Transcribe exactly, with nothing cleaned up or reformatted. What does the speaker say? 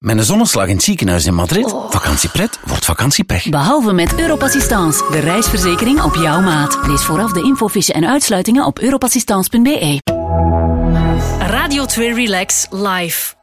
Met een zonneslag in het ziekenhuis in Madrid, oh. vakantiepret wordt vakantiepech. Behalve met Europassistance, de reisverzekering op jouw maat. Lees vooraf de infofiche en uitsluitingen op europassistance punt be. Radio twee Relax Live.